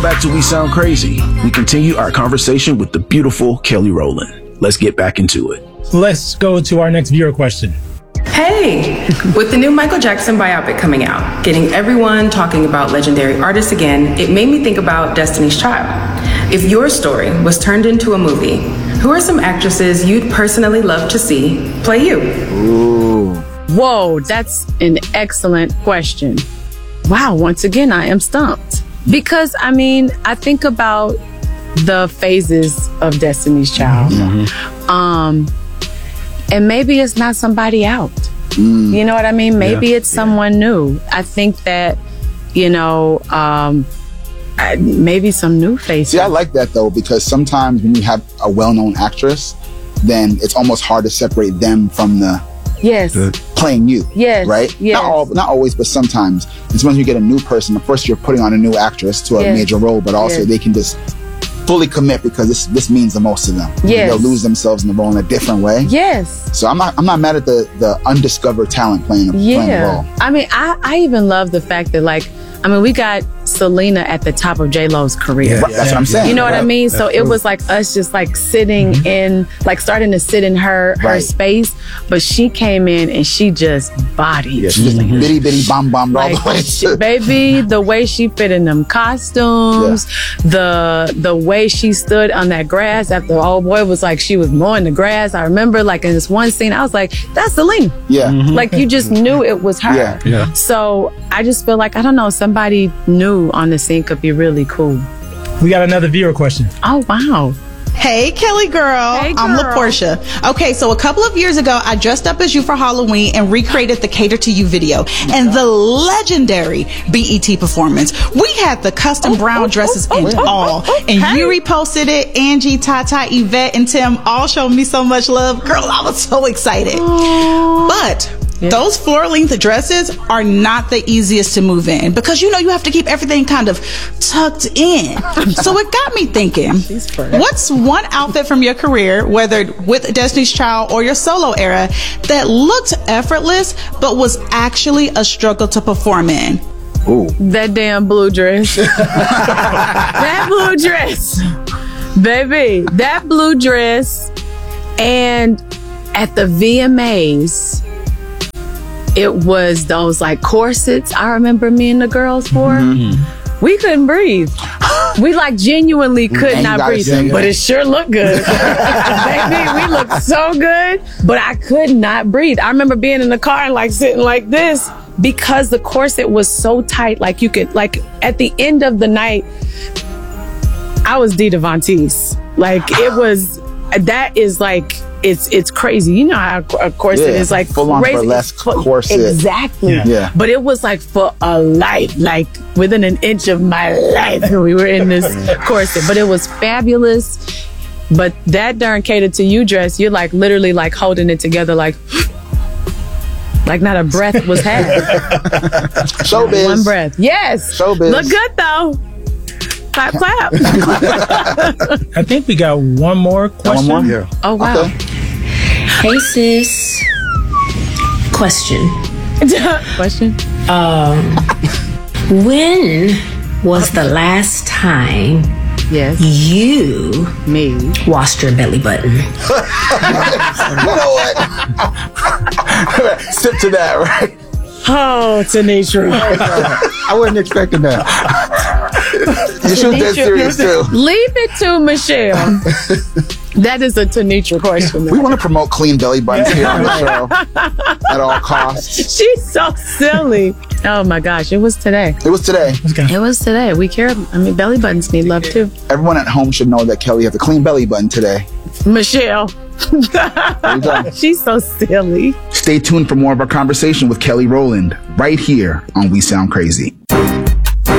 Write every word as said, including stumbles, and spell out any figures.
Back to We Sound Crazy. We continue our conversation with the beautiful Kelly Rowland. Let's get back into it. Let's go to our next viewer question. Hey! With the new Michael Jackson biopic coming out, getting everyone talking about legendary artists again, it made me think about Destiny's Child. If your story was turned into a movie, who are some actresses you'd personally love to see play you? Ooh. Whoa, that's an excellent question. Wow, once again, I am stumped. Because, I mean, I think about the phases of Destiny's Child. Mm-hmm. Um, and maybe it's not somebody out. Mm. You know what I mean? Maybe yeah. it's someone yeah. new. I think that, you know, um, maybe some new faces. See, I like that, though, because sometimes when you have a well-known actress, then it's almost hard to separate them from the yes playing you. Yes. Right? Yes. Not all, not always, but sometimes. And sometimes you get a new person. First, you're putting on a new actress to a yes. major role, but also yes. they can just fully commit because this this means the most to them. Yes. They'll lose themselves in the role in a different way. Yes. So I'm not I'm not mad at the the undiscovered talent playing a, yeah. playing a role. I mean, I I even love the fact that, like, I mean, we got Selena at the top of J-Lo's career. Yeah, that's what I'm saying. You know what right. I mean? So that's it true. was like us just like sitting mm-hmm. in, like starting to sit in her her right. space. But she came in and she just bodied. Yeah, she just mm-hmm. bitty bitty bomb bombed like, all the way. She, baby, the way she fit in them costumes, yeah. the the way she stood on that grass after the old boy was like she was mowing the grass. I remember like in this one scene, I was like, that's Selena. Yeah. Mm-hmm. Like you just knew it was her. Yeah. yeah. So I just feel like, I don't know, somebody new on the scene could be really cool. We got another viewer question. Oh, wow. Hey, Kelly girl. Hey, girl. I'm LaPortia. Okay, so a couple of years ago, I dressed up as you for Halloween and recreated the Cater to You video and the legendary B E T performance. We had the custom oh, brown oh, dresses oh, and oh, all. oh, oh, and hey. you reposted it. Angie, Tata, Yvette, and Tim all showed me so much love. Girl, I was so excited. Aww. But yeah. those floor-length dresses are not the easiest to move in because, you know, you have to keep everything kind of tucked in. So it got me thinking, what's one outfit from your career, whether with Destiny's Child or your solo era, that looked effortless but was actually a struggle to perform in? Ooh. That damn blue dress. That blue dress. Baby, that blue dress. And at the V M As, it was those like corsets I remember me and the girls wore. Mm-hmm. We couldn't breathe. We like genuinely could and not breathe, sing, but yeah. it sure looked good. Baby, we looked so good, but I could not breathe. I remember being in the car and like sitting like this because the corset was so tight. Like you could, like at the end of the night, I was Dita Von Teese. Like it was, that is like, It's it's crazy. You know how a corset yeah, is like full on burlesque corset. Exactly. Yeah. yeah. But it was like for a life, like within an inch of my life, we were in this corset. But it was fabulous. But that darn Cater to You dress, you're like literally like holding it together, like like not a breath was had. Showbiz. One breath. Yes. Showbiz. Look good though. Clap, clap. I think we got one more question. One more? Yeah. Oh, wow. Okay. Hey, sis. Question. Question? Um, when was the last time yes. you me washed your belly button? You know what? Sip to that, right? Oh, Tanisha. I wasn't expecting that. You should that serious too. Leave it to Michelle. That is a Tanisha question. We want to promote clean belly buttons here on the show at all costs. She's so silly. Oh my gosh, it was today. It was today. It was today. We care. I mean, belly buttons need love too. Everyone at home should know that Kelly has a clean belly button today. Michelle. There you go. She's so silly. Stay tuned for more of our conversation with Kelly Rowland right here on We Sound Crazy.